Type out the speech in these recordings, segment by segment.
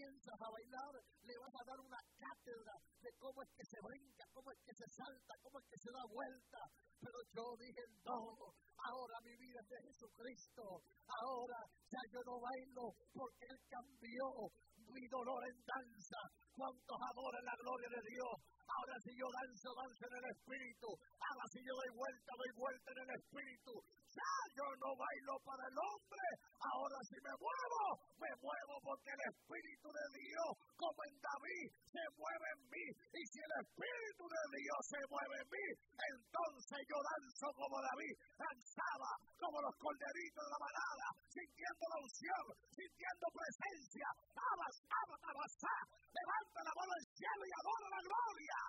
comienzas a bailar, le vas a dar una cátedra de cómo es que se brinca, cómo es que se salta, cómo es que se da vuelta. Pero yo dije, no, ahora mi vida es de Jesucristo. Ahora ya yo no bailo porque Él cambió mi dolor en danza. ¿Cuántos adoran la gloria de Dios? Ahora si yo danzo, danzo en el Espíritu. Ahora si yo doy vuelta en el Espíritu. Ya yo no bailo para el hombre. Ahora si me muevo porque el Espíritu de Dios, como en David, se mueve en mí. Y si el Espíritu de Dios se mueve en mí, entonces yo danzo como David danzaba, como los corderitos de la manada, sintiendo la unción, sintiendo presencia. Abasá, levanta la mano al cielo y adora la gloria.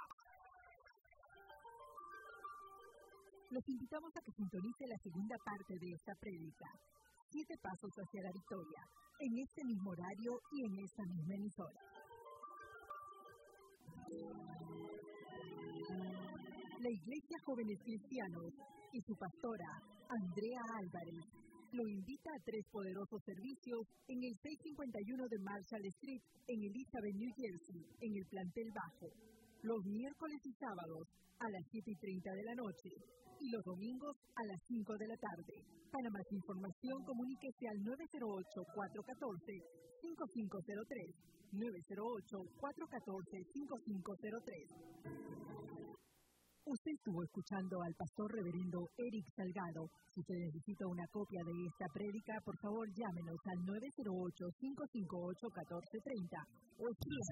Los invitamos a que sintonice la segunda parte de esta prédica, 7 pasos hacia la victoria, en este mismo horario y en esta misma emisora. La Iglesia Jóvenes Cristianos y su pastora, Andrea Álvarez, lo invita a 3 poderosos servicios en el 651 de Marshall Street, en Elizabeth, New Jersey, en el plantel bajo, los miércoles y sábados a las 7:30 de la noche y los domingos a las 5 de la tarde. Para más información, comuníquese al 908-414-5503, 908-414-5503. Usted estuvo escuchando al pastor reverendo Eric Salgado. Si usted necesita una copia de esta prédica, por favor llámenos al 908-558-1430 o escriba